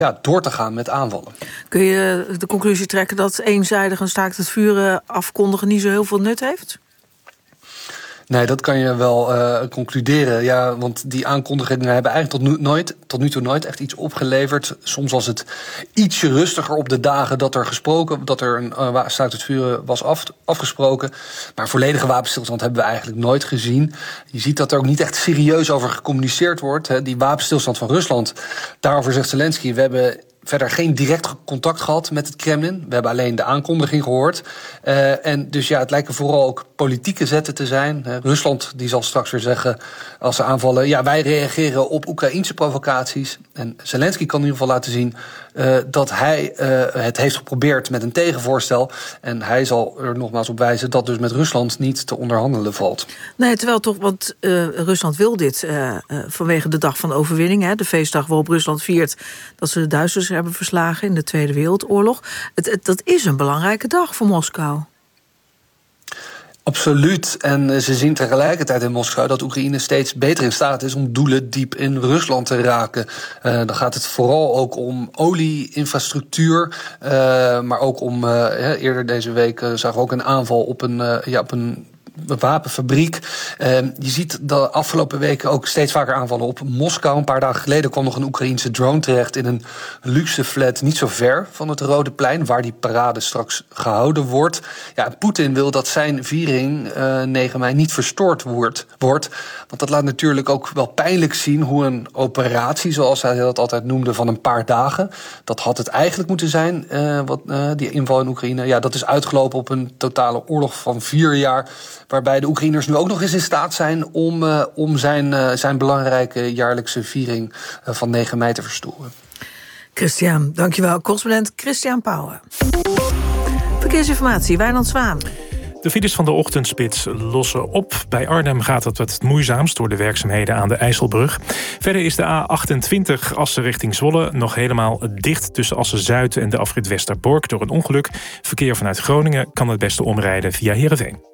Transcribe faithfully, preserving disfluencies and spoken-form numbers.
ja, door te gaan met aanvallen. Kun je de conclusie trekken dat eenzijdig een staakt het vuren afkondigen niet zo heel veel nut heeft? Nee, dat kan je wel uh, concluderen. Ja, want die aankondigingen hebben eigenlijk tot nu, nooit, tot nu toe nooit echt iets opgeleverd. Soms was het ietsje rustiger op de dagen dat er gesproken, dat er een uh, staakt het vuren was af, afgesproken. Maar volledige wapenstilstand hebben we eigenlijk nooit gezien. Je ziet dat er ook niet echt serieus over gecommuniceerd wordt. Hè. Die wapenstilstand van Rusland, daarover zegt Zelensky, we hebben verder geen direct contact gehad met het Kremlin. We hebben alleen de aankondiging gehoord. Uh, en dus ja, het lijken vooral ook politieke zetten te zijn. Uh, Rusland die zal straks weer zeggen, als ze aanvallen, ja, wij reageren op Oekraïense provocaties. En Zelensky kan in ieder geval laten zien uh, dat hij uh, het heeft geprobeerd met een tegenvoorstel. En hij zal er nogmaals op wijzen dat dus met Rusland niet te onderhandelen valt. Nee, terwijl toch, want uh, Rusland wil dit uh, uh, vanwege de dag van de overwinning, hè, de feestdag waarop Rusland viert dat ze de Duitsers hebben verslagen in de Tweede Wereldoorlog. Het, het, dat is een belangrijke dag voor Moskou. Absoluut. En ze zien tegelijkertijd in Moskou dat Oekraïne steeds beter in staat is om doelen diep in Rusland te raken. Uh, dan gaat het vooral ook om olie-infrastructuur, uh, maar ook om, uh, eerder deze week uh, zagen we ook een aanval op een, uh, ja, op een wapenfabriek. Uh, je ziet de afgelopen weken ook steeds vaker aanvallen op Moskou. Een paar dagen geleden kwam nog een Oekraïense drone terecht in een luxe flat niet zo ver van het Rode Plein, waar die parade straks gehouden wordt. Ja, Poetin wil dat zijn viering uh, negen mei niet verstoord wordt, wordt. Want dat laat natuurlijk ook wel pijnlijk zien hoe een operatie, zoals hij dat altijd noemde, van een paar dagen, dat had het eigenlijk moeten zijn, uh, wat, uh, die inval in Oekraïne. Ja, dat is uitgelopen op een totale oorlog van vier jaar, waarbij de Oekraïners nu ook nog eens in staat zijn om, uh, om zijn, uh, zijn belangrijke jaarlijkse viering uh, van negen mei te verstoren. Christian, dankjewel. Correspondent Christian Pauwen. Verkeersinformatie, Wijnand Zwaan. De files van de ochtendspits lossen op. Bij Arnhem gaat het wat moeizaamst door de werkzaamheden aan de IJsselbrug. Verder is de A achtentwintig Assen richting Zwolle nog helemaal dicht tussen Assen-Zuid en de afrit Westerbork door een ongeluk. Verkeer vanuit Groningen kan het beste omrijden via Heerenveen.